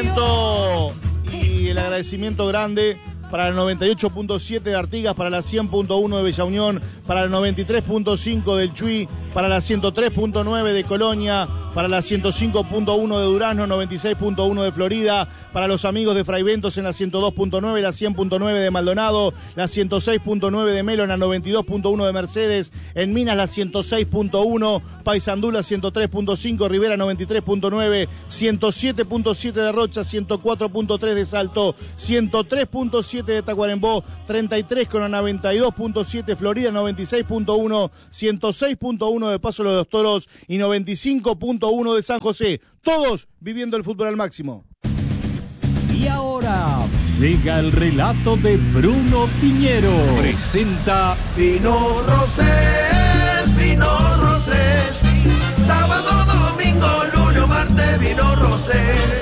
reconocimiento y el agradecimiento grande para la 98.7 de Artigas, para la 100.1 de Bella Unión, para la 93.5 del Chuy, para la 103.9 de Colonia, para la 105.1 de Durazno, 96.1 de Florida, para los amigos de Fraiventos en la 102.9, la 100.9 de Maldonado, la 106.9 de Melo, la 92.1 de Mercedes, en Minas la 106.1, Paysandú la 103.5, Rivera 93.9, 107.7 de Rocha, 104.3 de Salto, 103.7 de Tacuarembó, 33 con la 92.7 Florida, 96.1, 106.1 de Paso de los Toros y 95.1 de San José. Todos viviendo el fútbol al máximo. Y ahora llega el relato de Bruno Piñero. Presenta Vinos Rosés, sábado, domingo, lunes, martes, vinos Rosés.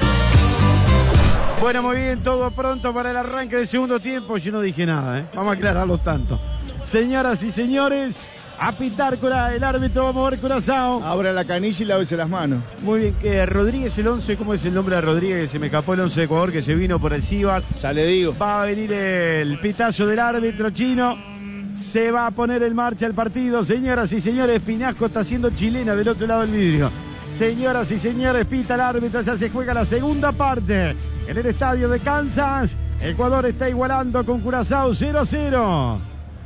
Bueno, muy bien, todo pronto para el arranque del segundo tiempo. Yo no dije nada, vamos a aclararlo tanto. Señoras y señores, a pitar el árbitro, vamos a ver Curazao. Abra la canilla y lávese las manos. Muy bien, que Rodríguez el 11, ¿cómo es el nombre de Rodríguez? Se me escapó el 11 de Ecuador que se vino por el Cibar. Ya le digo. Va a venir el pitazo del árbitro chino. Se va a poner en marcha el partido. Señoras y señores, Pinasco está haciendo chilena del otro lado del vidrio. Señoras y señores, pita el árbitro, ya se juega la segunda parte. En el estadio de Kansas, Ecuador está igualando con Curazao 0-0.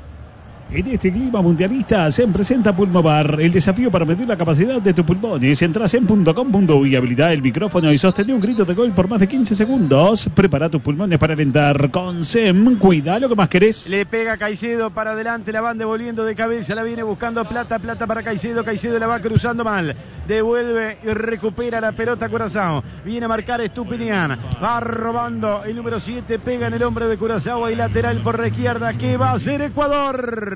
En este clima mundialista se presenta Pulmovar, el desafío para medir la capacidad de tus pulmones. Entras en .com.uy, habilita el micrófono y sostén un grito de gol por más de 15 segundos. Prepara tus pulmones para alentar con SEM. Cuida lo que más querés. Le pega Caicedo para adelante, la van devolviendo de cabeza, la viene buscando Plata para Caicedo. Caicedo la va cruzando mal. Devuelve y recupera la pelota Curazao. Viene a marcar Estupinian. Va robando el número 7, pega en el hombre de Curazao. Hay lateral por la izquierda. ¿Qué va a hacer Ecuador?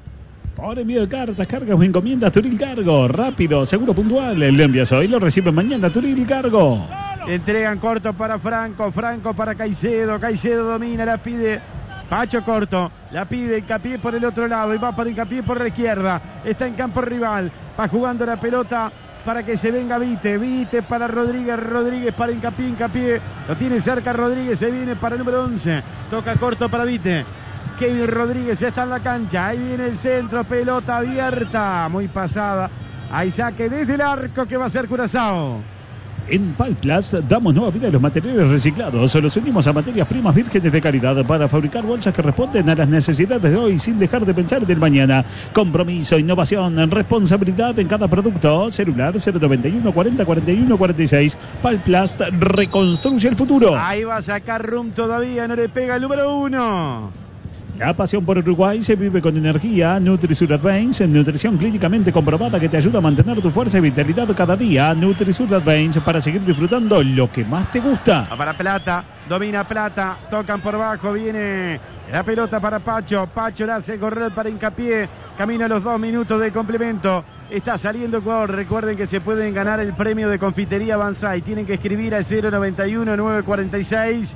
Por envío de cartas, cargas o encomiendas, Turil Cargo. Rápido, seguro, puntual. Le envías hoy, lo reciben mañana, Turil Cargo. Entregan corto para Franco. Franco para Caicedo. Caicedo domina, la pide Pacho corto. La pide Hincapié por el otro lado. Y va para Hincapié por la izquierda. Está en campo rival. Va jugando la pelota para que se venga Vite. Vite para Rodríguez. Rodríguez para Hincapié. Hincapié lo tiene cerca Rodríguez. Se viene para el número 11. Toca corto para Vite. Kevin Rodríguez ya está en la cancha. Ahí viene el centro, pelota abierta, muy pasada. Hay saque desde el arco que va a ser Curazao. En Palplas damos nueva vida a los materiales reciclados. Los unimos a materias primas vírgenes de calidad para fabricar bolsas que responden a las necesidades de hoy sin dejar de pensar en el mañana. Compromiso, innovación, responsabilidad en cada producto. Celular 091 40 41 46. Palplast reconstruye el futuro. Ahí va a sacar Rum todavía, no le pega el número 1. La pasión por Uruguay se vive con energía. Nutrisur Advance, nutrición clínicamente comprobada que te ayuda a mantener tu fuerza y vitalidad cada día. Nutrisur Advance para seguir disfrutando lo que más te gusta. Para Plata, domina Plata, tocan por abajo, viene la pelota para Pacho. Pacho la hace correr para Hincapié. Camina a los 2 minutos de complemento. Está saliendo Ecuador. Recuerden que se pueden ganar el premio de Confitería Banzai. Tienen que escribir al 091 946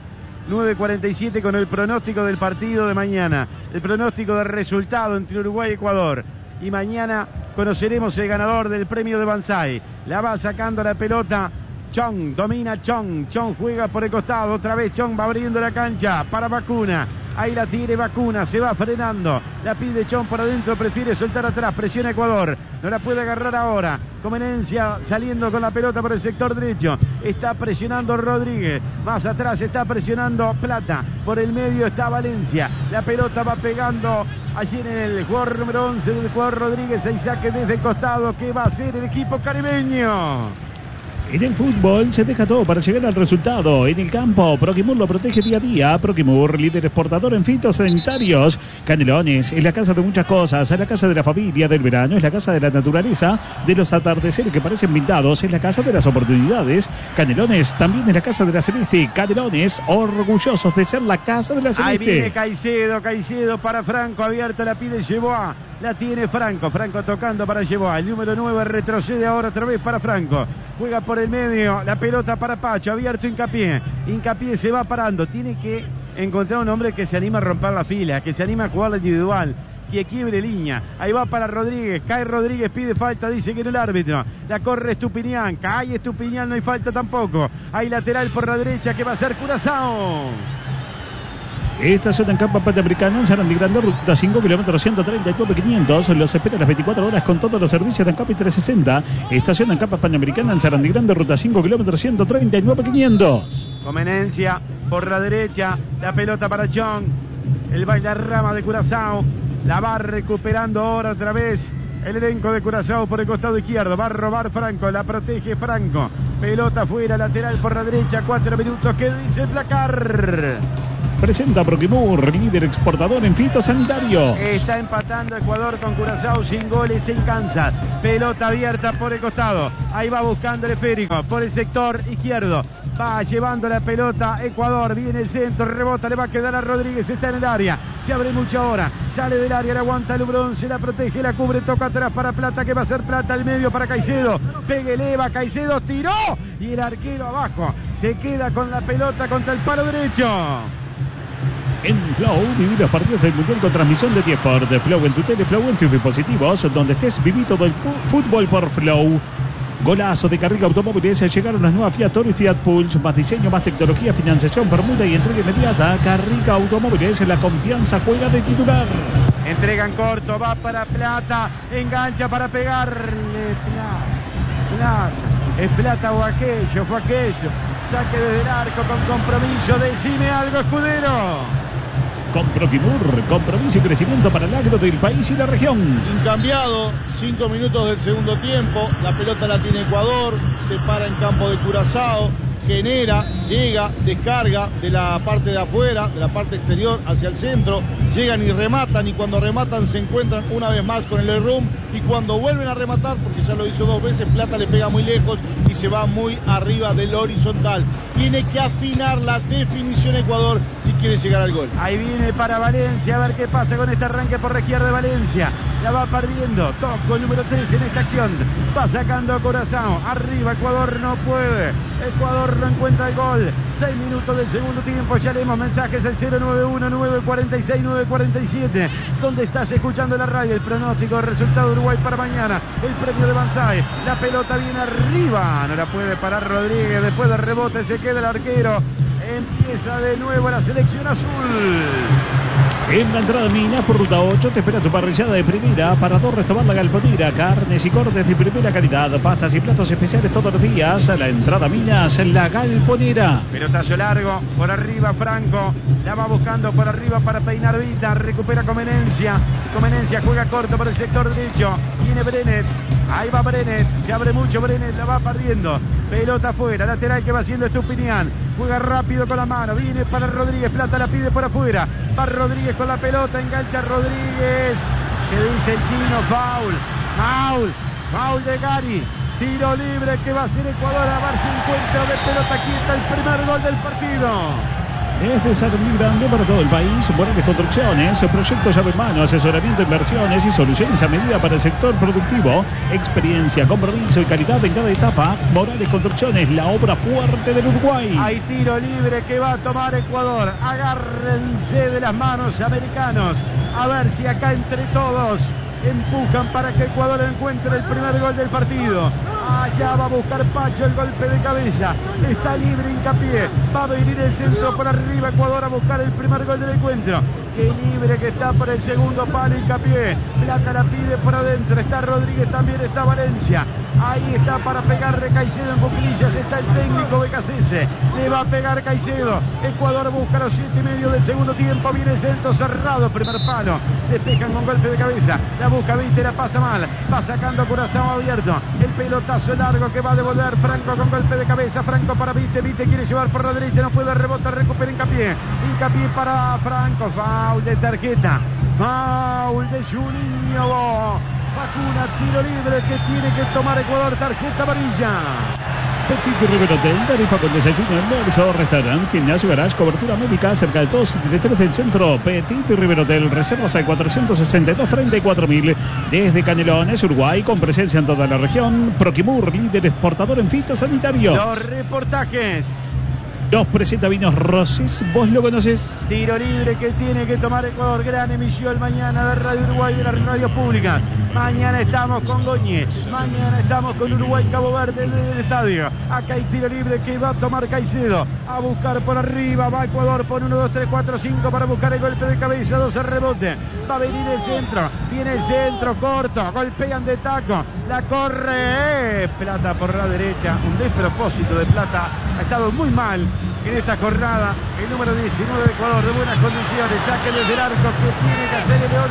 9:47 con el pronóstico del partido de mañana, el pronóstico del resultado entre Uruguay y Ecuador. Y mañana conoceremos el ganador del premio de Banzai. La va sacando la pelota Chong, domina Chong. Chong juega por el costado, otra vez Chong va abriendo la cancha para Vacuna. Ahí la tiene Vacuna, se va frenando. La pide Chong por adentro, prefiere soltar atrás, presiona Ecuador. No la puede agarrar ahora. Comenencia saliendo con la pelota por el sector derecho. Está presionando Rodríguez. Más atrás está presionando Plata. Por el medio está Valencia. La pelota va pegando allí en el jugador número 11 del jugador Rodríguez. Hay saque desde el costado. ¿Qué va a hacer el equipo caribeño? En el fútbol se deja todo para llegar al resultado. En el campo, Proquimur lo protege día a día. Proquimur, líder exportador en fitosanitarios. Canelones, es la casa de muchas cosas. Es la casa de la familia, del verano. Es la casa de la naturaleza, de los atardeceres que parecen pintados. Es la casa de las oportunidades. Canelones también es la casa de la celeste. Canelones, orgullosos de ser la casa de la celeste. Ahí viene Caicedo para Franco. Abierto, la pide Yeboah. La tiene Franco tocando para Yeboah. El número 9 retrocede ahora otra vez para Franco. Juega por el medio, la pelota para Pacho, abierto Hincapié. Hincapié se va parando, tiene que encontrar un hombre que se anima a romper la fila, que se anima a jugar la individual, que quiebre línea. Ahí va para Rodríguez. Cae Rodríguez, pide falta, dice que no el árbitro. La corre Estupiñán. Cae Estupiñán, no hay falta tampoco. Hay lateral por la derecha que va a ser Curazao. Estación en campo panamericano en Sarandí Grande, ruta 5, kilómetros 139.500. Los espera las 24 horas con todos los servicios de Ancapi 360. Estación en campo panamericana en Sarandí Grande, ruta 5, kilómetros 139.500. Comenencia por la derecha. La pelota para John. El Valderrama de Curazao. La va recuperando ahora otra vez el elenco de Curazao por el costado izquierdo. Va a robar Franco. La protege Franco. Pelota fuera, lateral por la derecha. 4 minutos. ¿Qué dice el placar? Presenta Proquimur, líder exportador en fitosanitario. Está empatando Ecuador con Curazao sin goles en Kansas. Pelota abierta por el costado. Ahí va buscando el esférico por el sector izquierdo. Va llevando la pelota Ecuador. Viene el centro, rebota, le va a quedar a Rodríguez. Está en el área. Se abre mucho ahora. Sale del área, le aguanta Lubrón. Se la protege, la cubre, toca atrás para Plata, que va a ser Plata al medio para Caicedo. Pegue, eleva, Caicedo tiró. Y el arquero abajo. Se queda con la pelota contra el palo derecho. En Flow, vivir los partidos del Mundial con transmisión de T-Sport. Flow en tu tele, Flow en tus dispositivos. Donde estés, viví todo el fútbol por Flow. Golazo de Carriga Automóviles. Llegaron las nuevas Fiat Toro y Fiat Pulse. Más diseño, más tecnología, financiación, permuta y entrega inmediata. Carriga Automóviles, la confianza juega de titular. Entregan corto, va para Plata. Engancha para pegarle. Plata. ¿Es Plata o aquello? Fue aquello. Saque desde el arco con compromiso. Decime algo, Escudero. Con Proquimur, compromiso y crecimiento para el agro del país y la región. Incambiado, 5 minutos del segundo tiempo. La pelota la tiene Ecuador. Se para en campo de Curazao. Genera, llega, descarga de la parte de afuera, de la parte exterior hacia el centro. Llegan y rematan, y cuando rematan se encuentran una vez más con el Errum. Y cuando vuelven a rematar, porque ya lo hizo 2 veces, Plata le pega muy lejos y se va muy arriba del horizontal. Tiene que afinar la definición Ecuador si quiere llegar al gol. Ahí viene para Valencia, a ver qué pasa con este arranque por la izquierda de Valencia. La va perdiendo, Tosco, el número 3 en esta acción. Va sacando a Curazao, arriba Ecuador no puede. Ecuador no encuentra el gol. 6 minutos del segundo tiempo, ya leemos mensajes al 091-946-947. ¿Dónde estás escuchando la radio? El pronóstico del resultado de Uruguay para mañana. El premio de Banzai. La pelota viene arriba. No la puede parar Rodríguez. Después del rebote se queda el arquero. Empieza de nuevo la selección azul. En la entrada Minas por ruta 8 te espera tu parrillada de primera. Parador Restaurant La Galponera. Carnes y cortes de primera calidad. Pastas y platos especiales todos los días. A la entrada Minas, La Galponera. Pelotazo largo. Por arriba Franco. La va buscando por arriba para peinar Vita. Recupera Comenencia. Comenencia juega corto por el sector derecho. Viene Brenet. Ahí va Brenet. Se abre mucho Brenet. La va perdiendo. Pelota afuera. Lateral que va haciendo Estupiñán. Juega rápido con la mano. Viene para Rodríguez. Plata la pide por afuera. Va Rodríguez con la pelota. Engancha Rodríguez. Que dice el chino. Foul. Foul. Foul de Gary. Tiro libre que va a hacer Ecuador. A ver si encuentra de pelota quieta el primer gol del partido. Es de Sarandí Grande para todo el país. Morales Construcciones, proyecto llave en mano, asesoramiento, inversiones y soluciones a medida para el sector productivo. Experiencia, compromiso y calidad en cada etapa. Morales Construcciones, la obra fuerte del Uruguay. Hay tiro libre que va a tomar Ecuador. Agárrense de las manos, americanos. A ver si acá entre todos empujan para que Ecuador encuentre el primer gol del partido. Allá va a buscar Pacho el golpe de cabeza. Está libre Hincapié. Va a venir el centro por arriba Ecuador a buscar el primer gol del encuentro. Qué libre que está por el segundo palo Hincapié. Plata la pide por adentro. Está Rodríguez, también está Valencia. Ahí está para pegarle Caicedo en cuclillas. Está el técnico Becasese. Le va a pegar Caicedo. Ecuador busca los 7:30 del segundo tiempo. Viene el centro cerrado. Primer palo. Despejan con golpe de cabeza. La busca Vite, la pasa mal. Va sacando Curazao abierto. El pelotazo largo que va a devolver Franco con golpe de cabeza. Franco para Vite. Vite quiere llevar por la derecha. No puede rebotar. Recupera Hincapié. Hincapié para Franco. Foul de tarjeta. Foul de Juninho. Vacuna, tiro libre que tiene que tomar Ecuador, tarjeta amarilla. Petit River Hotel, tarifa con desayuno, almuerzo, restaurante, gimnasio, garage, cobertura médica, cerca de todos los directores del centro. Petit River Hotel, reservas al 462-34.000. Desde Canelones, Uruguay, con presencia en toda la región. Proquimur, líder exportador en fitosanitario. Los reportajes Nos presenta Vinos Rosés, ¿vos lo conocés? Tiro libre que tiene que tomar Ecuador. Gran emisión mañana de Radio Uruguay, de la radio pública. Mañana estamos con Goñez. Mañana estamos con Uruguay Cabo Verde del estadio. Acá hay tiro libre que va a tomar Caicedo. A buscar por arriba. Va Ecuador por 1, 2, 3, 4, 5 para buscar el golpe de cabeza. 2 al rebote. Va a venir el centro. Viene el centro corto. Golpean de taco. La corre. Plata por la derecha. Un despropósito de Plata. Ha estado muy mal en esta jornada. El número 19 de Ecuador, de buenas condiciones. Saque desde el arco que tiene que hacer el León.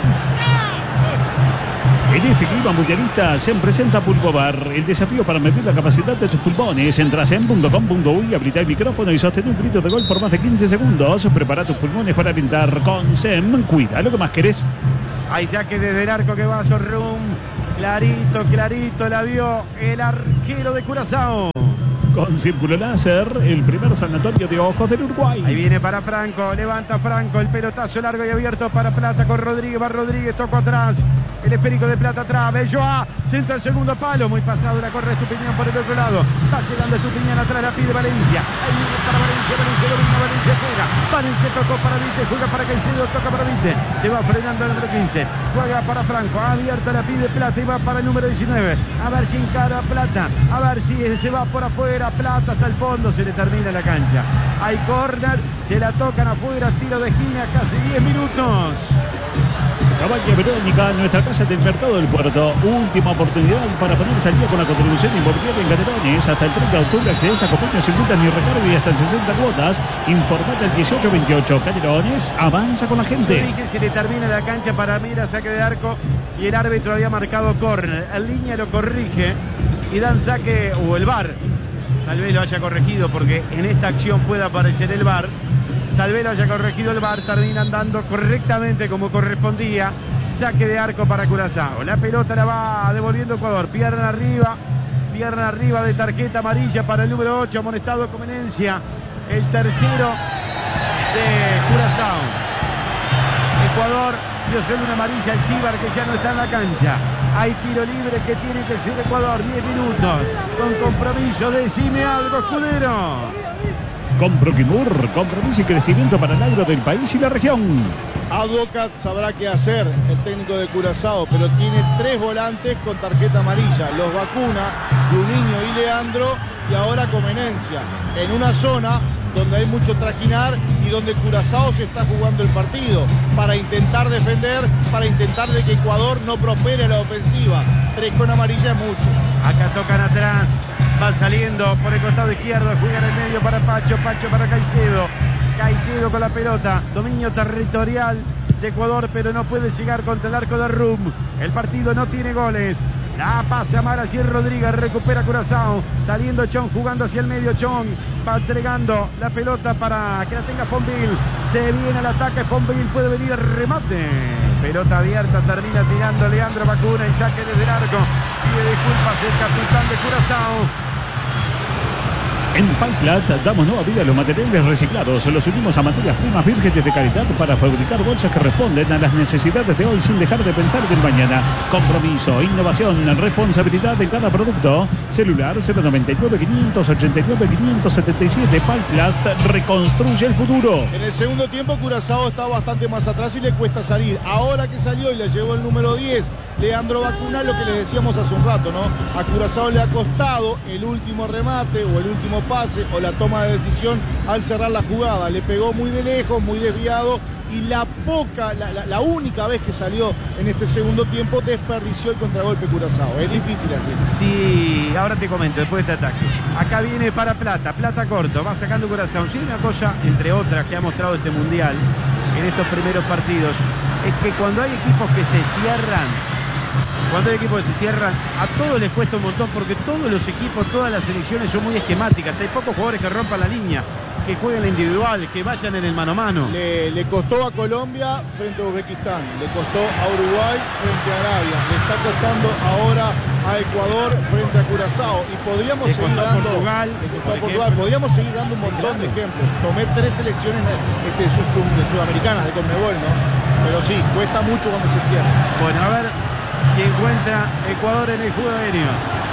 En este clima mundialista se presenta Pulmobar, el desafío para medir la capacidad de tus pulmones. Entras en .com.uy, habilita el micrófono y sostén un grito de gol por más de 15 segundos. Prepara tus pulmones para pintar con SEM. Cuida lo que más querés. Hay saque desde el arco que va a Sorrum. Clarito, clarito la vio el arquero de Curazao. Con círculo láser, el primer sanatorio de ojos del Uruguay. Ahí viene para Franco, levanta Franco, el pelotazo largo y abierto para Plata con Rodríguez, va Rodríguez, tocó atrás, el esférico de Plata atrás, Belloa, centra el segundo palo, muy pasado, la corre Estupiñán por el otro lado, va llegando Estupiñán atrás, la pide Valencia, ahí viene para Valencia, Valencia domina, Valencia juega, Valencia tocó para Vite, juega para Caicedo, toca para Vite, se va frenando el número 15, juega para Franco, abierta la pide Plata y va para el número 19, a ver si encara Plata, a ver si se va por afuera, Plata hasta el fondo, se le termina la cancha. Hay córner, se la tocan afuera, tiro de esquina, casi 10 minutos. Cabaña Verónica, nuestra casa del mercado del puerto. Última oportunidad para ponerse al día con la contribución inmobiliaria en Canelones. Hasta el 30 de octubre accedes a convenios sin multas ni recargo y hasta en 60 cuotas. Informate al 1828. Canelones avanza con la gente. Yo dije, se le termina la cancha para Mira, saque de arco y el árbitro había marcado córner. En línea lo corrige y dan saque, o el VAR. Tal vez lo haya corregido porque en esta acción puede aparecer el VAR. Tal vez lo haya corregido el VAR. Terminan dando correctamente como correspondía. Saque de arco para Curazao. La pelota la va devolviendo Ecuador. Pierna arriba de tarjeta amarilla para el número 8. Amonestado Comenencia. El tercero de Curazao. Ecuador dio solo una amarilla al Cibar que ya no está en la cancha. Hay tiro libre que tiene que ser Ecuador. 10 minutos. Con compromiso. Decime algo, escudero. Con Proquimur, compromiso y crecimiento para el agro del país y la región. Advocat sabrá qué hacer, el técnico de Curazao, pero tiene 3 volantes con tarjeta amarilla. Los vacuna, Juninho y Leandro, y ahora Comenencia. En una zona donde hay mucho trajinar y donde Curazao se está jugando el partido para intentar defender, para intentar de que Ecuador no prospere a la ofensiva. 3 con amarilla es mucho. Acá tocan atrás, van saliendo por el costado izquierdo, juegan en el medio para Pacho, Pacho para Caicedo. Caicedo con la pelota, dominio territorial de Ecuador, pero no puede llegar contra el arco de Rum. El partido no tiene goles. La pasa mal allí Rodríguez, recupera Curazao, saliendo Chon, jugando hacia el medio Chon, va entregando la pelota para que la tenga Fonville, se viene al ataque, Fonville puede venir el remate, pelota abierta, termina tirando Leandro Vacuna y saque desde el arco, pide disculpas el capitán de Curazao. En Palplas damos nueva vida a los materiales reciclados. Los unimos a materias primas vírgenes de calidad para fabricar bolsas que responden a las necesidades de hoy sin dejar de pensar en el mañana. Compromiso, innovación, responsabilidad en cada producto. Celular 099 589 577. Palplast reconstruye el futuro. En el segundo tiempo Curazao está bastante más atrás y le cuesta salir. Ahora que salió y le llegó el número 10, Leandro Vacuna, lo que les decíamos hace un rato, ¿no? A Curazao le ha costado el último remate o el último pase o la toma de decisión al cerrar la jugada. Le pegó muy de lejos, muy desviado, y la única vez que salió en este segundo tiempo desperdició el contragolpe Curazao. Es difícil así. Sí, ahora te comento después de este ataque. Acá viene para Plata, Plata corto, va sacando Curazao. Sí, una cosa, entre otras, que ha mostrado este mundial en estos primeros partidos, es que cuando hay equipos que se cierran, a todos les cuesta un montón, porque todos los equipos, todas las selecciones son muy esquemáticas. Hay pocos jugadores que rompan la línea, que jueguen la individual, que vayan en el mano a mano. Le costó a Colombia frente a Uzbekistán, le costó a Uruguay frente a Arabia, le está costando ahora a Ecuador frente a Curazao, y podríamos seguir dando Portugal, podríamos seguir dando un montón de ejemplos. Tomé 3 selecciones sudamericanas de Conmebol, ¿no? Pero sí, cuesta mucho cuando se cierra. Bueno, a ver si encuentra Ecuador en el juego aéreo.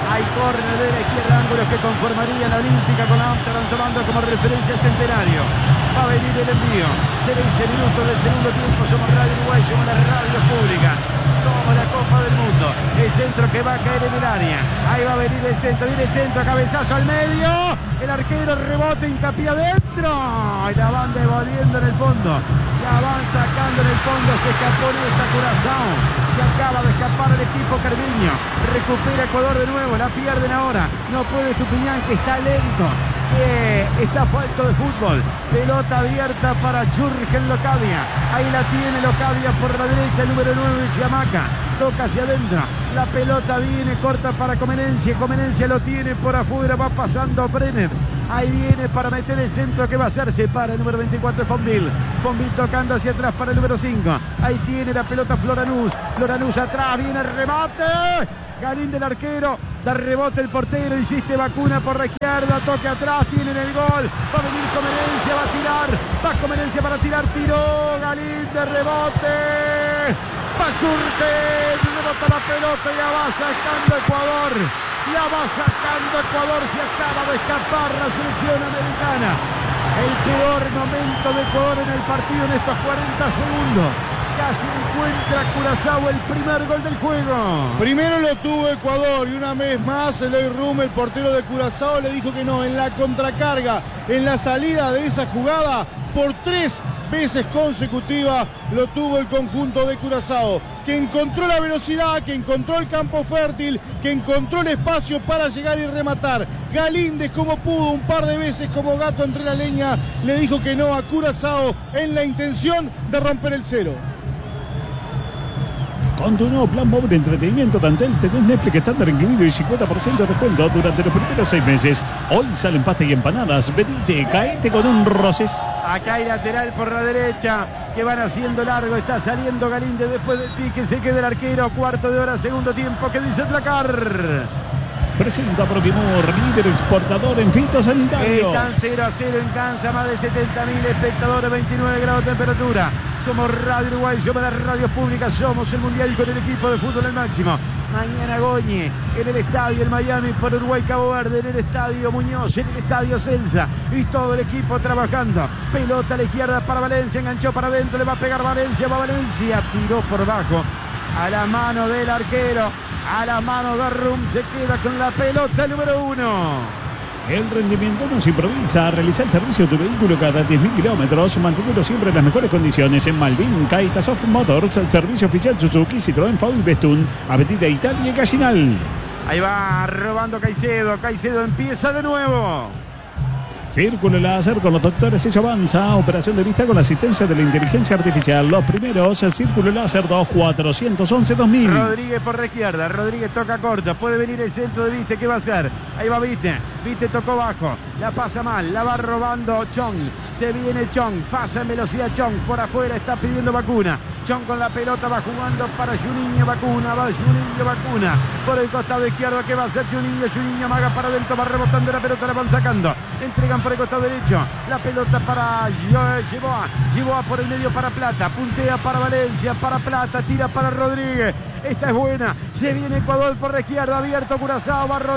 Hay córner de la izquierda, ángulos que conformaría la Olímpica con la Amsterdam tomando como referencia Centenario. Va a venir el envío. 13 minutos del segundo tiempo. Somos Radio Uruguay, somos la radio pública. Somos la Copa del Mundo. El centro que va a caer en el área. Ahí va a venir el centro. Viene el centro, cabezazo al medio. El arquero rebote, hincapié adentro. Y la van devolviendo en el fondo. La van sacando en el fondo. Se escapó en esta Curazao. Se acaba de escapar el equipo cargueño. Recupera Ecuador de nuevo. La pierden ahora. No puede Estupiñán, que está lento. Está falto de fútbol. Pelota abierta para Jürgen Locadia. Ahí la tiene Locadia por la derecha, el número 9 de Chiamaca. Toca hacia adentro. La pelota viene corta para Comenencia. Comenencia lo tiene por afuera. Va pasando Brenner. Ahí viene para meter el centro que va a hacer. Se para el número 24 de Fonville. Fonville tocando hacia atrás para el número 5. Ahí tiene la pelota Floranús. Floranús atrás. Viene el remate. Galín del arquero. Da rebote el portero. Insiste Vacuna por la izquierda. Toque atrás. Tienen el gol. Va a venir Comenencia. Va a tirar. Va Comenencia para tirar. Tiró. Galín de rebote. Pachurque, rebota la pelota y la va sacando Ecuador. La va sacando Ecuador. Se acaba de escapar la selección americana. El peor momento de Ecuador en el partido en estos 40 segundos. Casi encuentra Curazao el primer gol del juego. Primero lo tuvo Ecuador y una vez más Eloy Rum, el portero de Curazao, le dijo que no. En la contracarga, en la salida de esa jugada, por 3 veces consecutiva lo tuvo el conjunto de Curazao, que encontró la velocidad, que encontró el campo fértil, que encontró el espacio para llegar y rematar. Galíndez, como pudo, un par de veces como gato entre la leña, le dijo que no a Curazao en la intención de romper el cero. Con tu nuevo plan móvil de entretenimiento Tantel tenés Netflix estándar incluido y 50% de descuento durante los primeros 6 meses. Hoy salen pasta y empanadas. Venite, caete con un roces. Acá hay lateral por la derecha que van haciendo largo. Está saliendo Galíndez después del pique. Se queda el arquero. Cuarto de hora, segundo tiempo. ¿Qué dice el placar? Presenta Prokimur, líder exportador en fitosanitarios. Están 0-0 en Kansas, más de 70.000 espectadores, 29 grados de temperatura. Somos Radio Uruguay, somos la radio pública, somos el mundial con el equipo de fútbol al máximo. Mañana Goñe, en el estadio el Miami por Uruguay Cabo Verde, en el estadio Muñoz, en el estadio Celsa. Y todo el equipo trabajando. Pelota a la izquierda para Valencia, enganchó para adentro, le va a pegar Valencia, va Valencia, tiró por bajo. A la mano del arquero, a la mano de Rum, se queda con la pelota número 1. El rendimiento no se improvisa. Realiza el servicio de tu vehículo cada 10.000 kilómetros. Mantenerlo siempre en las mejores condiciones. En Malvin, Caetasoft Motors, el servicio oficial Suzuki, Citroën, Ford y Bestún. Avenida Italia y Gallinal. Ahí va robando Caicedo. Caicedo empieza de nuevo. Círculo láser con los doctores Sello Avanza. Operación de vista con la asistencia de la inteligencia artificial. Los primeros, el Círculo Láser 2411-2000. Rodríguez por la izquierda. Rodríguez toca corto. Puede venir el centro de Vite. ¿Qué va a hacer? Ahí va Vite. Vite tocó bajo. La pasa mal. La va robando Chong. Se viene Chong. Pasa en velocidad Chong. Por afuera está pidiendo Vacuna. Chong con la pelota va jugando para Juninho Vacuna. Va Juninho Vacuna. Por el costado izquierdo. ¿Qué va a hacer Juninho? Juninho amaga para adentro. Va rebotando la pelota. La van sacando. Entregan por el costado derecho. La pelota para Giboa. Giboa por el medio para Plata. Puntea para Valencia. Para Plata. Tira para Rodríguez. Esta es buena. Se viene Ecuador por la izquierda. Abierto Curazao. Va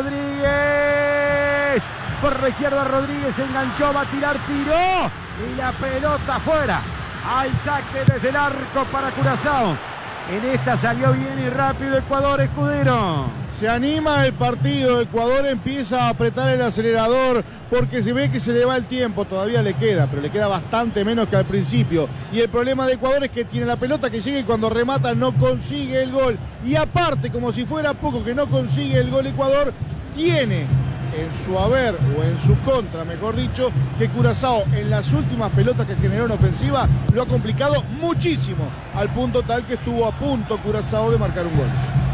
Rodríguez. Por la izquierda Rodríguez. Se enganchó. Va a tirar. Tiró. Y la pelota afuera. Al saque desde el arco para Curazao. En esta salió bien y rápido Ecuador, Escudero. Se anima el partido, Ecuador empieza a apretar el acelerador porque se ve que se le va el tiempo, todavía le queda, pero le queda bastante menos que al principio. Y el problema de Ecuador es que tiene la pelota que llega y cuando remata no consigue el gol. Y aparte, como si fuera poco que no consigue el gol Ecuador, tiene en su haber o en su contra, mejor dicho, que Curazao en las últimas pelotas que generó en ofensiva lo ha complicado muchísimo, al punto tal que estuvo a punto Curazao de marcar un gol.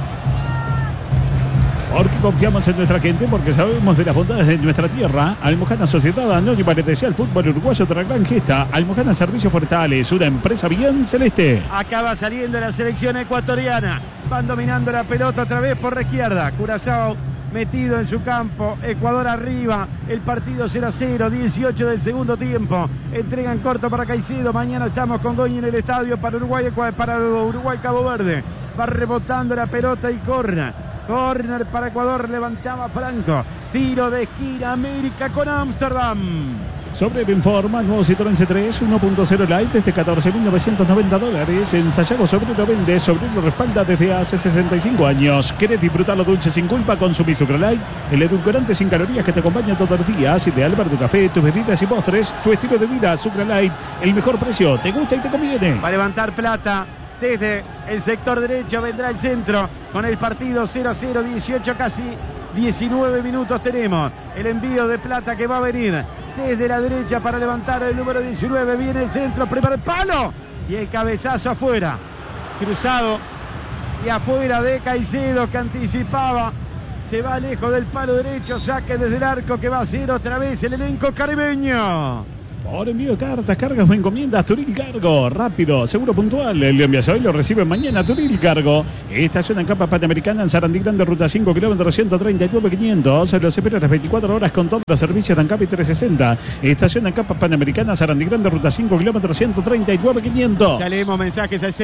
Porque confiamos en nuestra gente, porque sabemos de las bondades de nuestra tierra. Almojana Sociedad Anónima le desea al fútbol uruguayo otra gran gesta. Almojana Servicios Forestales, una empresa bien celeste. Acaba saliendo la selección ecuatoriana. Van dominando la pelota otra vez por la izquierda. Curazao metido en su campo, Ecuador arriba, el partido 0-0, 18 del segundo tiempo, entregan corto para Caicedo, mañana estamos con Goñi en el estadio para Uruguay Cabo Verde, va rebotando la pelota y corre, Corner para Ecuador, levantaba Franco. Tiro de esquina, América con Ámsterdam. Sobre el Informa, nuevo Citroën C3 1.0 Light desde $14.990. En Sayago Sobrero vende, Sobrero respalda desde hace 65 años. ¿Querés disfrutar lo dulce sin culpa? Consumí Sucre Light, el edulcorante sin calorías que te acompaña todos los días. Ideal para tu café, tus bebidas y postres, tu estilo de vida. Sucre Light, el mejor precio, te gusta y te conviene. Va a levantar Plata. Desde el sector derecho vendrá el centro con el partido 0-0, 18, casi 19 minutos tenemos. El envío de Plata que va a venir desde la derecha para levantar el número 19. Viene el centro, prepara el palo y el cabezazo afuera. Cruzado y afuera de Caicedo que anticipaba. Se va lejos del palo derecho, saque desde el arco que va a hacer otra vez el elenco caribeño. Por envío de cartas, cargas o encomiendas, Turil Cargo. Rápido, seguro, puntual. Lo envías hoy, lo reciben mañana. Turil Cargo. Estación en Capa Panamericana en Sarandí Grande, ruta 5, kilómetros 139.500. Los espera las 24 horas con todos los servicios de Ancapi 360. Estación en Capa Panamericana, Sarandí Grande, ruta 5, kilómetros 139.500. Ya leemos mensajes al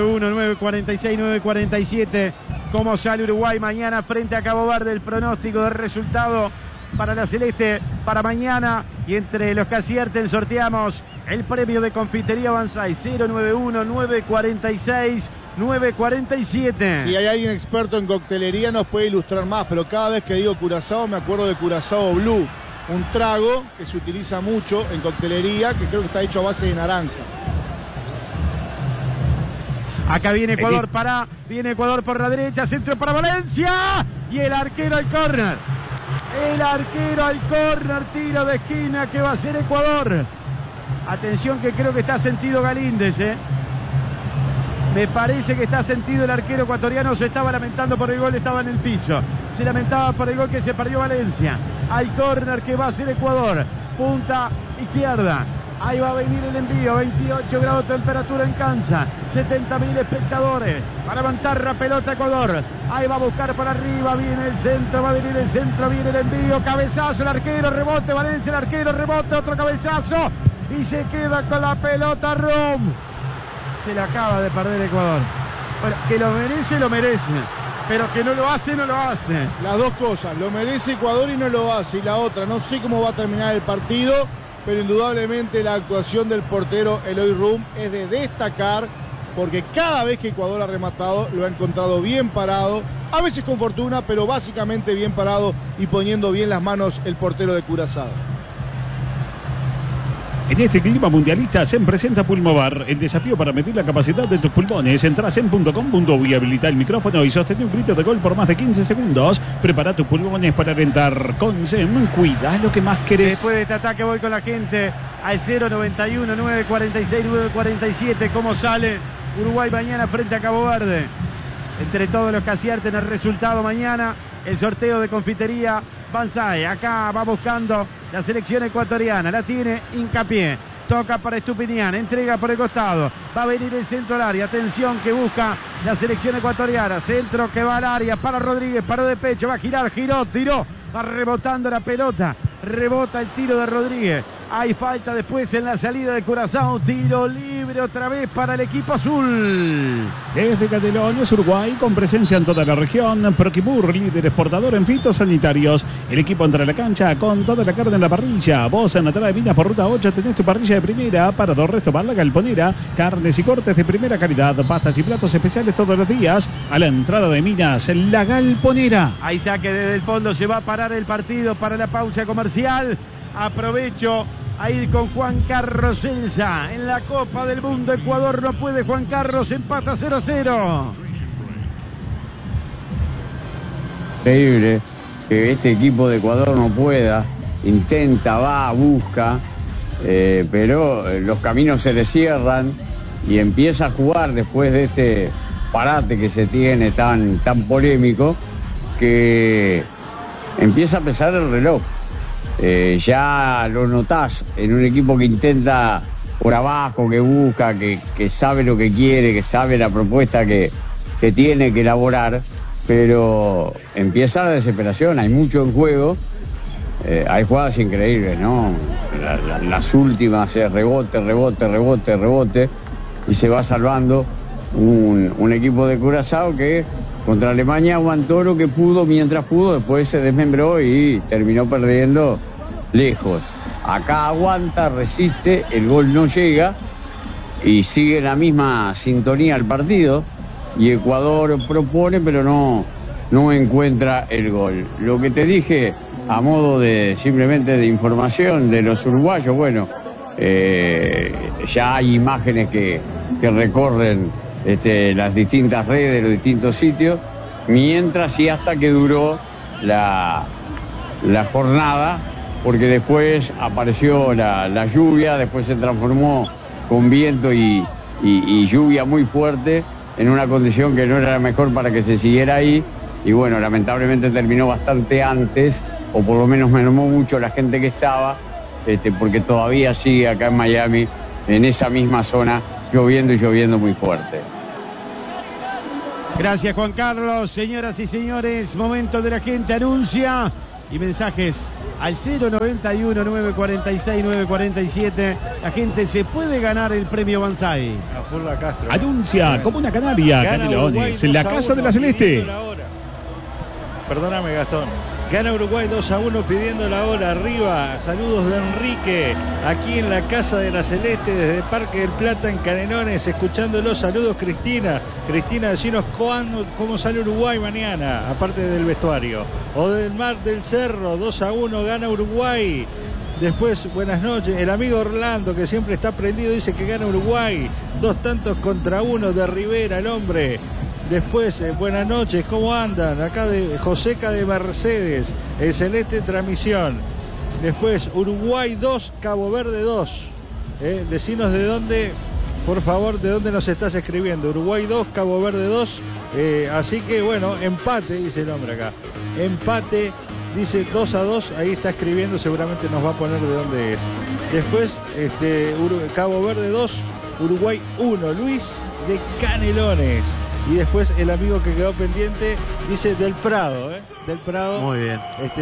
091-946-947. ¿Cómo sale Uruguay mañana frente a Cabo Verde? El pronóstico de resultado para la Celeste para mañana, y entre los que acierten sorteamos el premio de Confitería Banzai. 091-946-947. Si hay alguien experto en coctelería nos puede ilustrar más, pero cada vez que digo Curazao me acuerdo de Curazao Blue, un trago que se utiliza mucho en coctelería, que creo que está hecho a base de naranja. Acá viene Ecuador viene Ecuador por la derecha, centro para Valencia y el arquero al córner. El arquero al córner, tiro de esquina que va a hacer Ecuador. Atención que creo que está sentido Galíndez, Me parece que está sentido el arquero ecuatoriano. Se estaba lamentando por el gol, estaba en el piso. Se lamentaba por el gol que se perdió Valencia. Hay córner que va a hacer Ecuador. Punta izquierda. Ahí va a venir el envío, 28 grados de temperatura en Kansas, 70.000 espectadores. Va a levantar la pelota Ecuador. Ahí va a buscar para arriba, viene el centro, va a venir el centro, viene el envío, cabezazo, el arquero, rebote, Valencia, el arquero, rebote, otro cabezazo. Y se queda con la pelota Rom. Se le acaba de perder Ecuador. Bueno, que lo merece. Pero que no lo hace, no lo hace. Las dos cosas, lo merece Ecuador y no lo hace. Y la otra, no sé cómo va a terminar el partido, pero indudablemente la actuación del portero Eloy Rum es de destacar, porque cada vez que Ecuador ha rematado lo ha encontrado bien parado, a veces con fortuna, pero básicamente bien parado y poniendo bien las manos el portero de Curazao. En este clima mundialista se presenta Pulmovar, el desafío para medir la capacidad de tus pulmones. Entra a zen.com.uy, habilita el micrófono y sostén un grito de gol por más de 15 segundos. Prepara tus pulmones para alentar. Con Zen, cuida lo que más querés. Después de este ataque voy con la gente al 091-946-947. ¿Cómo sale Uruguay mañana frente a Cabo Verde? Entre todos los que acierten el resultado mañana, el sorteo de Confitería Banzai. Acá va buscando la selección ecuatoriana, la tiene Hincapié, toca para Estupiñán, entrega por el costado, va a venir el centro al área, atención que busca la selección ecuatoriana, centro que va al área para Rodríguez, paró de pecho, va a girar, giró, tiró, va rebotando la pelota, rebota el tiro de Rodríguez, hay falta después en la salida de Curazao, tiro libre otra vez para el equipo azul. Desde Canelones, Uruguay, con presencia en toda la región, Proquimur, líder exportador en fitosanitarios. El equipo entra a la cancha con toda la carne en la parrilla. Vos en la entrada de Minas por ruta 8 tenés tu parrilla de primera, para dos Restobar La Galponera, carnes y cortes de primera calidad, pastas y platos especiales todos los días. A la entrada de Minas, La Galponera. Ahí saque desde el fondo, se va a parar el partido para la pausa comercial. Aprovecho a ir con Juan Carlos Elsa. En la Copa del Mundo Ecuador no puede, Juan Carlos, empata 0-0. Increíble que este equipo de Ecuador no pueda, intenta, va, busca, pero los caminos se le cierran y empieza a jugar después de este parate que se tiene tan polémico, que empieza a pesar el reloj. Ya lo notás en un equipo que intenta por abajo, que busca, que sabe lo que quiere, que sabe la propuesta que tiene que elaborar, pero empieza la desesperación, hay mucho en juego, hay jugadas increíbles, ¿no? Las últimas, rebote, y se va salvando un equipo de Curazao que contra Alemania aguantó lo que pudo mientras pudo, después se desmembró y terminó perdiendo lejos. Acá aguanta, resiste, el gol no llega y sigue la misma sintonía el partido, y Ecuador propone pero no encuentra el gol. Lo que te dije a modo de simplemente de información de los uruguayos, bueno, ya hay imágenes que recorren las distintas redes, los distintos sitios, mientras y hasta que duró la jornada, porque después apareció la lluvia, después se transformó con viento y lluvia muy fuerte en una condición que no era la mejor para que se siguiera ahí, y bueno, lamentablemente terminó bastante antes, o por lo menos mermó mucho la gente que estaba, porque todavía sigue acá en Miami, en esa misma zona, lloviendo y lloviendo muy fuerte. Gracias, Juan Carlos. Señoras y señores, momento de la gente anuncia y mensajes al 091-946-947. La gente se puede ganar el premio Banzai. Anuncia como una canaria, Canelones, en la casa de la Celeste. Perdóname, Gastón. Gana Uruguay 2-1 pidiendo la hora arriba. Saludos de Enrique, aquí en la casa de la Celeste, desde Parque del Plata en Canelones, escuchándolos. Saludos, Cristina. Cristina, decinos cómo sale Uruguay mañana, aparte del vestuario. O del Mar del Cerro, 2-1 gana Uruguay. Después, buenas noches. El amigo Orlando, que siempre está prendido, dice que gana Uruguay. 2-1 de Rivera, el hombre. Después, buenas noches, ¿cómo andan? Acá de Joseca de Mercedes, excelente transmisión. Después, Uruguay 2, Cabo Verde 2. Decinos de dónde, por favor, de dónde nos estás escribiendo. Uruguay 2, Cabo Verde 2. Así que, bueno, empate, dice el hombre acá. Empate, dice 2-2, ahí está escribiendo, seguramente nos va a poner de dónde es. Después, Cabo Verde 2, Uruguay 1, Luis de Canelones. Y después el amigo que quedó pendiente dice del Prado, del Prado. Muy bien.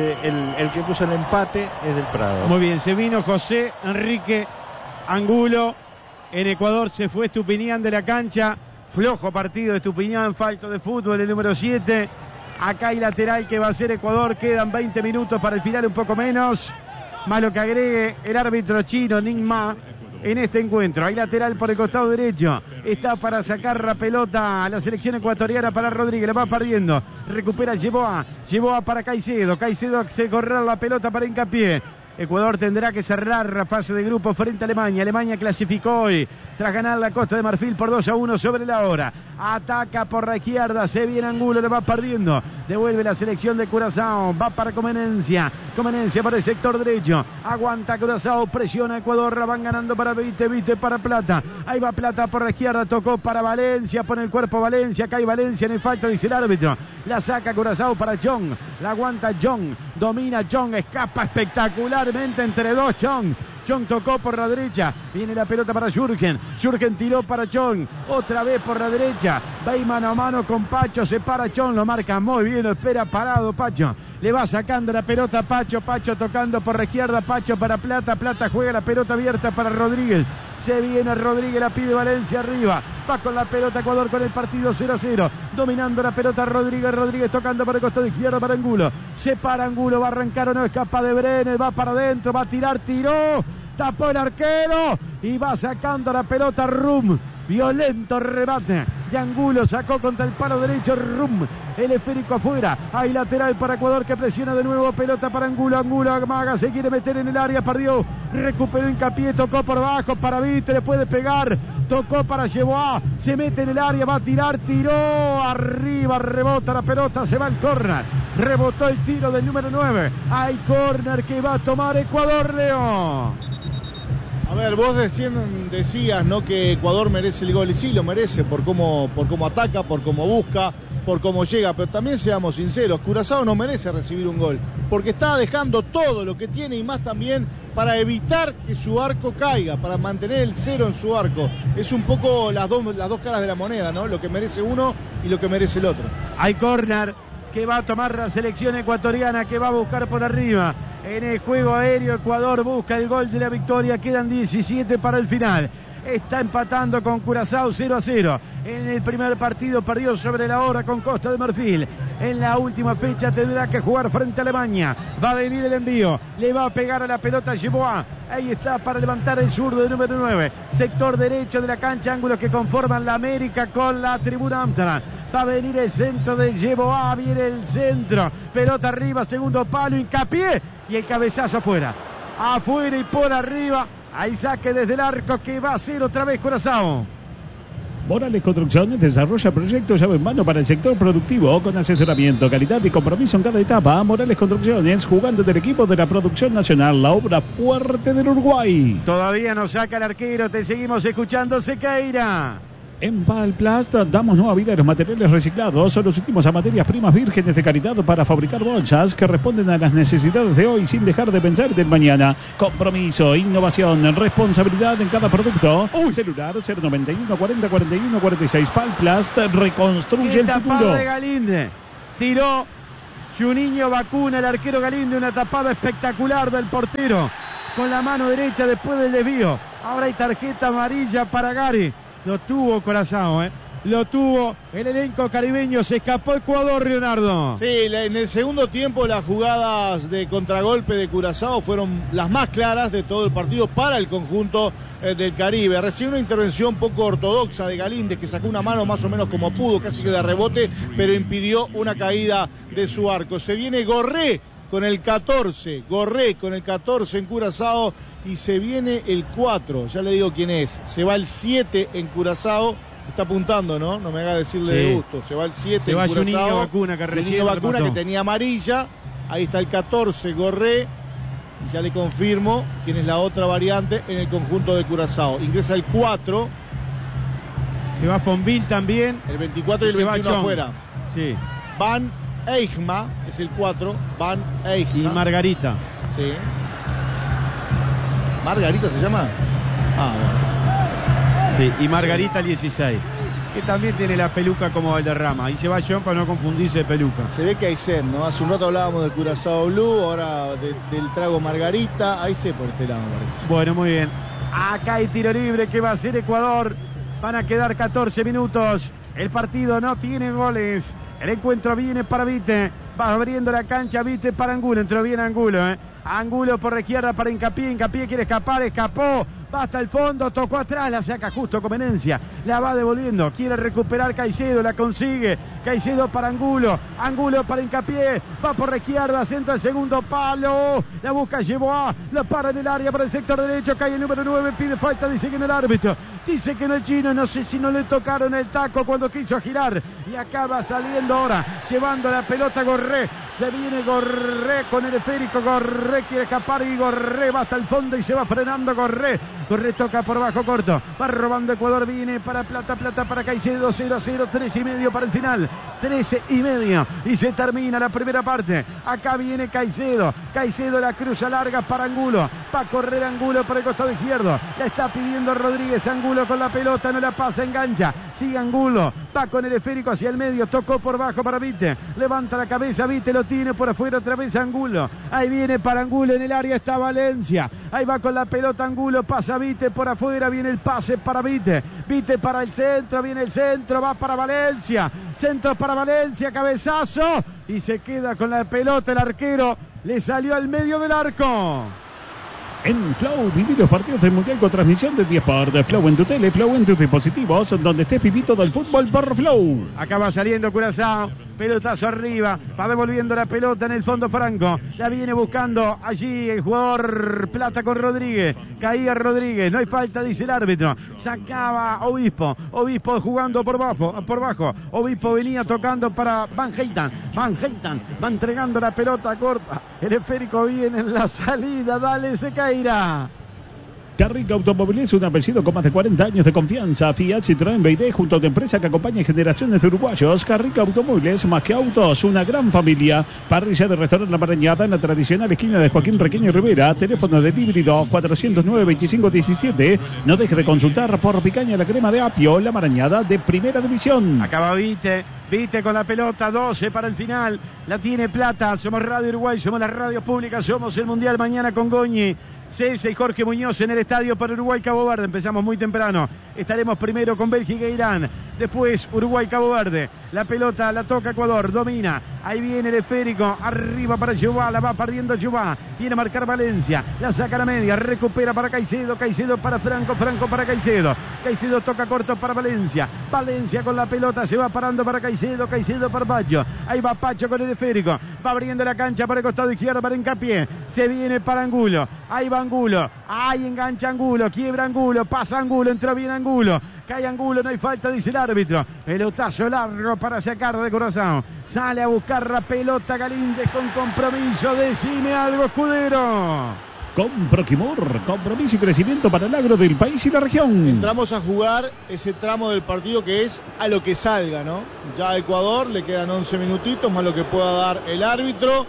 El que puso el empate es del Prado. Muy bien, se vino José Enrique Angulo. En Ecuador se fue Estupiñán de la cancha. Flojo partido de Estupiñán, falto de fútbol, el número 7. Acá hay lateral que va a ser Ecuador. Quedan 20 minutos para el final, un poco menos. Más lo que agregue el árbitro chino, Ning Ma. En este encuentro, hay lateral por el costado derecho, está para sacar la pelota a la selección ecuatoriana para Rodríguez, la va perdiendo, recupera Yeboah para Caicedo se corre la pelota para Hincapié. Ecuador tendrá que cerrar la fase de grupo frente a Alemania. Alemania clasificó hoy tras ganar la Costa de Marfil por 2-1 sobre la hora. Ataca por la izquierda, se viene Angulo, le va perdiendo. Devuelve la selección de Curazao, va para Comenencia por el sector derecho. Aguanta Curazao, presiona Ecuador, la van ganando para Vite para Plata. Ahí va Plata por la izquierda, tocó para Valencia, pone el cuerpo Valencia, cae Valencia en el falta, dice el árbitro. La saca Curazao para John, la aguanta John, domina John, escapa espectacularmente entre dos John tocó por la derecha, viene la pelota para Jürgen tiró para John, otra vez por la derecha, va y mano a mano con Pacho, se para John, lo marca muy bien, lo espera parado Pacho, le va sacando la pelota a Pacho tocando por la izquierda, Pacho para Plata juega la pelota abierta para Rodríguez, se viene Rodríguez, la pide Valencia arriba, va con la pelota Ecuador con el partido 0-0, dominando la pelota Rodríguez tocando por el costado izquierdo para Angulo, se para Angulo, va a arrancar o no, escapa de Brenes, va para adentro, va a tirar, tiró, tapó el arquero y va sacando la pelota Rum. Violento remate de Angulo, sacó contra el palo derecho Rum, el esférico afuera, hay lateral para Ecuador que presiona de nuevo, pelota para Angulo amaga, se quiere meter en el área, perdió, recuperó Hincapié, tocó por abajo para Vite, le puede pegar, tocó para Yeboah, se mete en el área, va a tirar, tiró, arriba, rebota la pelota, se va el córner, rebotó el tiro del número 9, hay córner que va a tomar Ecuador, Leo. A ver, vos decías, ¿no?, que Ecuador merece el gol, y sí lo merece por cómo ataca, por cómo busca, por cómo llega, pero también seamos sinceros, Curazao no merece recibir un gol, porque está dejando todo lo que tiene y más también para evitar que su arco caiga, para mantener el cero en su arco. Es un poco las dos caras de la moneda, ¿no?, lo que merece uno y lo que merece el otro. Hay córner que va a tomar la selección ecuatoriana, que va a buscar por arriba. En el juego aéreo, Ecuador busca el gol de la victoria. Quedan 17 para el final. Está empatando con Curazao 0-0. En el primer partido perdió sobre la hora con Costa de Marfil. En la última fecha tendrá que jugar frente a Alemania. Va a venir el envío. Le va a pegar a la pelota Yeboah. Ahí está para levantar el zurdo de número 9. Sector derecho de la cancha. Ángulos que conforman la América con la tribuna Amsterdam. Va a venir el centro de Yeboah. Viene el centro. Pelota arriba, segundo palo. Hincapié. Y el cabezazo afuera. Afuera y por arriba. Ahí saque desde el arco que va a ser otra vez Curazao. Morales Construcciones desarrolla proyectos llave en mano para el sector productivo con asesoramiento, calidad y compromiso en cada etapa. Morales Construcciones, jugando del equipo de la producción nacional, la obra fuerte del Uruguay. Todavía no saca el arquero, te seguimos escuchando, Sequeira. En Palplast damos nueva vida a los materiales reciclados. Son los últimos a materias primas vírgenes de calidad para fabricar bolsas que responden a las necesidades de hoy sin dejar de pensar del mañana. Compromiso, innovación, responsabilidad en cada producto. Celular 091 40 41 46. Palplast reconstruye el futuro. Tapada de Galinde. Tiró Juninho Vacuna, el arquero Galinde, una tapada espectacular del portero. Con la mano derecha después del desvío. Ahora hay tarjeta amarilla para Gary. Lo tuvo Curazao, lo tuvo el elenco caribeño. Se escapó Ecuador, Leonardo. Sí, en el segundo tiempo las jugadas de contragolpe de Curazao fueron las más claras de todo el partido para el conjunto del Caribe. Recién una intervención poco ortodoxa de Galíndez, que sacó una mano más o menos como pudo, casi que de rebote, pero impidió una caída de su arco. Se viene Gorré con el 14, Gorré con el 14 en Curazao, y se viene el 4, ya le digo quién es. Se va el 7 en Curazao, está apuntando, ¿no? No me haga decirle de gusto. Se va el 7 en Curazao. Juninho Vacuna, que recién Vacuna, que tenía amarilla. Ahí está el 14, Gorré. Y ya le confirmo quién es la otra variante en el conjunto de Curazao. Ingresa el 4. Se va Fonville también. El 24 y el 21 afuera. Sí. Van Eyjma es el 4. Van Eyjma. Y Margarita. Sí. ¿Margarita se llama? Ah, bueno. Sí, y Margarita el 16. Que también tiene la peluca como Valderrama. Y se va John para no confundirse de peluca. Se ve que hay sed, ¿no? Hace un rato hablábamos de Curazao Blue, ahora del trago Margarita. Hay sed por este lado, me parece. Bueno, muy bien. Acá hay tiro libre que va a ser Ecuador. Van a quedar 14 minutos. El partido no tiene goles. El encuentro viene para Vite. Va abriendo la cancha Vite para Angulo. Entró bien Angulo, Angulo por la izquierda para Hincapié. Hincapié quiere escapar, escapó. Va hasta el fondo, tocó atrás, la saca justo Comenencia. La va devolviendo, quiere recuperar Caicedo, la consigue. Caicedo para Angulo, Angulo para Hincapié. Va por la izquierda, centro al segundo palo. La busca Yeboah, la para en el área para el sector derecho. Cae el número 9, pide falta, dice que no el árbitro. Dice que no el chino, no sé si no le tocaron el taco cuando quiso girar. Y acaba saliendo ahora, llevando la pelota Gorré. Se viene Gorré con el esférico, Gorré quiere escapar y Gorré va hasta el fondo y se va frenando Gorré. Gorré toca por bajo corto, va robando Ecuador, viene para Plata para Caicedo, 0-0, 13:30 para el final, 13:30 y se termina la primera parte. Acá viene Caicedo, Caicedo la cruza larga para Angulo, va a correr Angulo por el costado izquierdo, la está pidiendo Rodríguez, Angulo con la pelota, no la pasa, engancha, sigue Angulo, va con el esférico hacia el medio, tocó por bajo para Vite, levanta la cabeza, Vite lo tiene por afuera otra vez Angulo, ahí viene para Angulo, en el área está Valencia, ahí va con la pelota Angulo, pasa Vite por afuera, viene el pase para Vite, Vite para el centro, viene el centro, va para Valencia, centro para Valencia, cabezazo y se queda con la pelota el arquero, le salió al medio del arco. En Flow, viví los partidos del Mundial con transmisión de 10 por Flow en tu tele, Flow en tus dispositivos, donde estés viví todo el fútbol por Flow. Acaba saliendo Curazao, pelotazo arriba, va devolviendo la pelota en el fondo Franco, la viene buscando allí el jugador Plata con Rodríguez, caía Rodríguez, no hay falta, dice el árbitro, sacaba Obispo jugando por bajo, Obispo venía tocando para Van Heitan va entregando la pelota corta, el esférico viene en la salida, dale Sequeira. Carrica Automóviles, un apellido con más de 40 años de confianza. Fiat, Citroën, BYD, junto a tu empresa que acompaña generaciones de uruguayos. Carrica Automóviles, más que autos, una gran familia. Parrilla de restaurante La Marañada en la tradicional esquina de Joaquín Requeño Rivera. Teléfono de híbrido 409-2517. No deje de consultar por picaña la crema de apio, La Marañada de Primera División. Acaba Vite, Viste con la pelota, 12 para el final. La tiene Plata. Somos Radio Uruguay, somos la radio pública, somos el Mundial mañana con Goñi, Celse y Jorge Muñoz en el estadio para Uruguay-Cabo Verde. Empezamos muy temprano. Estaremos primero con Bélgica e Irán. Después Uruguay-Cabo Verde. La pelota la toca Ecuador, domina. Ahí viene el esférico. Arriba para Jubá, la va perdiendo Jubá. Viene a marcar Valencia. La saca a la media. Recupera para Caicedo. Caicedo para Franco. Franco para Caicedo. Caicedo toca corto para Valencia. Valencia con la pelota. Se va parando para Caicedo. Caicedo para Pacho. Ahí va Pacho con el esférico. Va abriendo la cancha para el costado izquierdo para Hincapié. Se viene para Angulo. Ahí va Angulo. Ahí engancha Angulo. Quiebra Angulo. Pasa Angulo. Entró bien Angulo. Cae Angulo. No hay falta, dice el árbitro. Pelotazo largo para sacar de Curazao. Sale a buscar la pelota Galíndez con compromiso. Decime algo, Escudero. Con Proquimur, compromiso y crecimiento para el agro del país y la región. Entramos a jugar ese tramo del partido que es a lo que salga, ¿no? Ya a Ecuador le quedan 11 minutitos más lo que pueda dar el árbitro.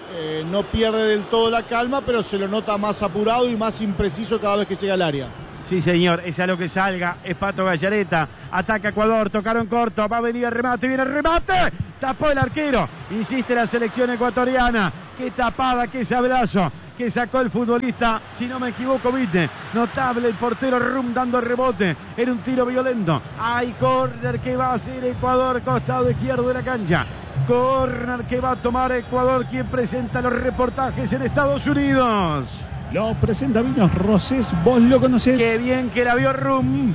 No pierde del todo la calma, pero se lo nota más apurado y más impreciso cada vez que llega al área. Sí, señor, es a lo que salga. Es Pato Gallareta. Ataca Ecuador, tocaron corto. Va a venir el remate, viene el remate. Tapó el arquero. Insiste la selección ecuatoriana. Qué tapada, qué sablazo que sacó el futbolista, si no me equivoco, viste. Notable el portero Rum dando rebote. Era un tiro violento. Hay córner que va a hacer Ecuador, costado izquierdo de la cancha. Córner que va a tomar Ecuador, quien presenta los reportajes en Estados Unidos. Lo presenta Vinos Rosés, vos lo conocés. Qué bien que la vio Rum.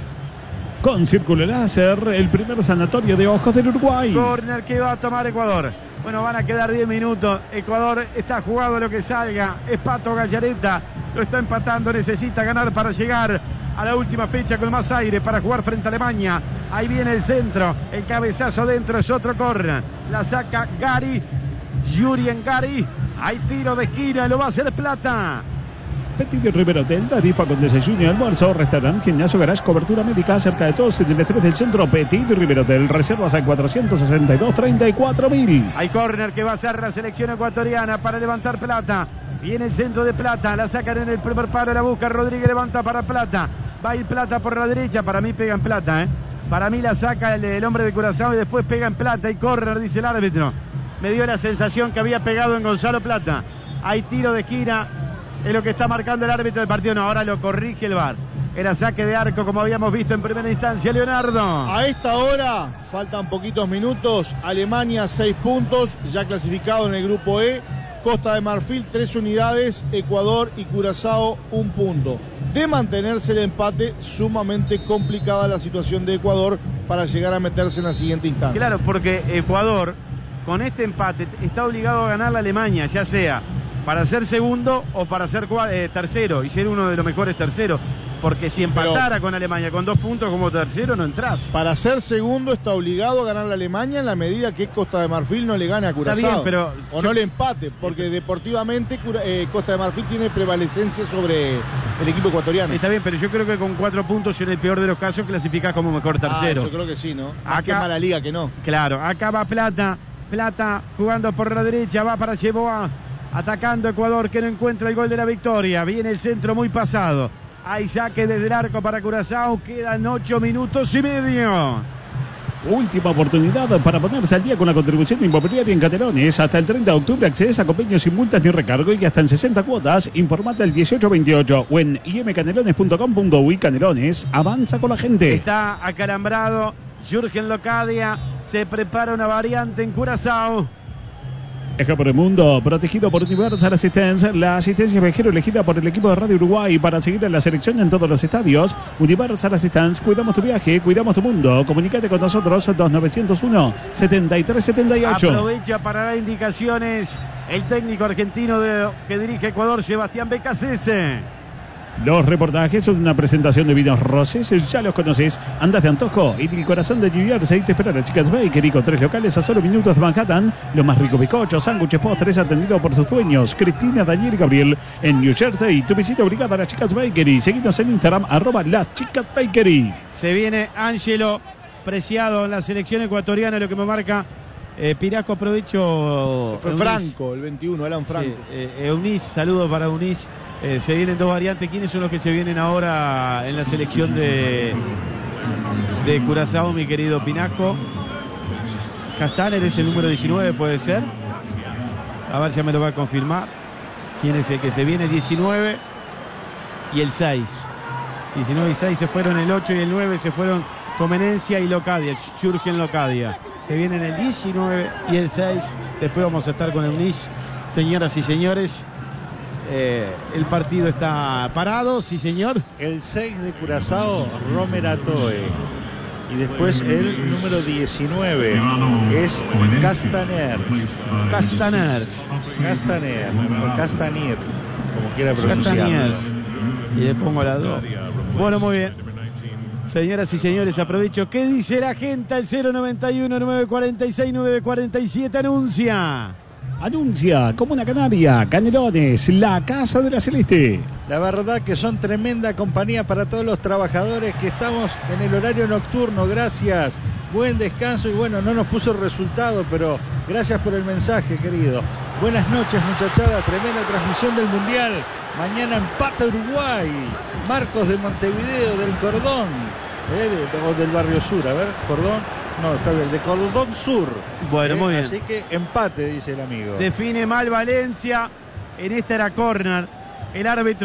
Con Círculo Láser, el primer sanatorio de ojos del Uruguay. Córner que va a tomar Ecuador. Bueno, van a quedar 10 minutos. Ecuador está jugado lo que salga. Es Pato Gallareta. Lo está empatando. Necesita ganar para llegar a la última fecha con más aire para jugar frente a Alemania. Ahí viene el centro. El cabezazo dentro es otro córner. La saca Gary. Jurien Gary. Hay tiro de esquina. Lo va a hacer Plata. Petit River Hotel, tarifa con desayuno y almuerzo, restaurante, gimnasio, garage, cobertura médica cerca de todos en el estrés del centro. Petit River Hotel, reservas al 462-34.000. Hay córner que va a hacer la selección ecuatoriana para levantar Plata. Viene el centro de Plata, la sacan en el primer paro, la busca Rodríguez, levanta para Plata. Va a ir Plata por la derecha, para mí pega en Plata, Para mí la saca el hombre de Curazao y después pega en Plata. Y córner, dice el árbitro. Me dio la sensación que había pegado en Gonzalo Plata. Hay tiro de esquina. Es lo que está marcando el árbitro del partido. No, ahora lo corrige el VAR. Era saque de arco como habíamos visto en primera instancia, Leonardo. A esta hora, faltan poquitos minutos. Alemania 6 puntos, ya clasificado en el grupo E. Costa de Marfil 3 unidades. Ecuador y Curazao 1 punto. De mantenerse el empate, sumamente complicada la situación de Ecuador para llegar a meterse en la siguiente instancia. Claro, porque Ecuador con este empate está obligado a ganar la Alemania, ya sea para ser segundo o para ser tercero y ser uno de los mejores terceros. Porque si empatara con Alemania con 2 puntos como tercero, no entras. Para ser segundo está obligado a ganar la Alemania en la medida que Costa de Marfil no le gane a Curazao. Está bien, pero o no le empate, porque deportivamente Costa de Marfil tiene prevalecencia sobre el equipo ecuatoriano. Está bien, pero yo creo que con 4 puntos, en el peor de los casos, clasificás como mejor tercero. Yo creo que sí, ¿no? Acá es mala liga que no. Claro, acá va Plata. Plata jugando por la derecha, va para Yeboah. Atacando Ecuador, que no encuentra el gol de la victoria. Viene el centro muy pasado. Hay saque desde el arco para Curazao. Quedan 8 minutos y medio. Última oportunidad para ponerse al día con la contribución inmobiliaria en Canelones. Hasta el 30 de octubre accedes a convenios sin multas ni recargo y hasta en 60 cuotas. Informate al 1828 o en imcanelones.com.uy. Canelones, avanza con la gente. Está acalambrado Jürgen Locadia. Se prepara una variante en Curazao. Viaja por el mundo, protegido por Universal Assistance, la asistencia viajero elegida por el equipo de Radio Uruguay para seguir a la selección en todos los estadios. Universal Assistance, cuidamos tu viaje, cuidamos tu mundo. Comunícate con nosotros, 2901-7378. Aprovecha para dar indicaciones el técnico argentino que dirige Ecuador, Sebastián Becasese. Los reportajes son una presentación de Vinos Rosés, ya los conoces. Andas de antojo y el corazón de New Jersey te espera la Chicas Bakery con 3 locales a solo minutos de Manhattan. Los más ricos bizcochos, sándwiches, postres atendidos por sus dueños, Cristina, Daniel y Gabriel en New Jersey. Tu visita obligada a la Chicas Bakery. Seguinos en Instagram, @las Chicas Bakery. Se viene Ángelo Preciado en la selección ecuatoriana, lo que me marca Pirasco. Aprovecho. Se fue Eunice. Franco, el 21, Alan Franco. Sí, Eunice, saludos para Eunice. Se vienen 2 variantes. ¿Quiénes son los que se vienen ahora en la selección de Curazao, mi querido Pinasco? Castaner es el número 19, puede ser. A ver, ya me lo va a confirmar. ¿Quién es el que se viene? 19 y el 6. 19 y 6 se fueron, el 8 y el 9 se fueron Comenencia y Locadia, Jürgen Locadia. Se vienen el 19 y el 6. Después vamos a estar con el Nice. Señoras y señores, el partido está parado, sí señor. El 6 de Curazao, Romer Atoe. Y después el número 19 es Castaner. Castaner, O Castanier, como quiera pronunciarlo. y le pongo la 2. Bueno, muy bien. Señoras y señores, aprovecho. ¿Qué dice la gente? El 091 946 947 Anuncia Comuna Canaria, Canelones, la Casa de la Celeste. La verdad que son tremenda compañía para todos los trabajadores que estamos en el horario nocturno. Gracias, buen descanso y bueno, no nos puso el resultado, pero gracias por el mensaje, querido. Buenas noches, muchachada, tremenda transmisión del Mundial. Mañana empata Uruguay. Marcos de Montevideo, del Cordón, o del Barrio Sur, a ver, Cordón. No, está bien, de Cordón Sur. Bueno, muy bien. Así que empate, dice el amigo. Define mal Valencia. En esta era córner. El árbitro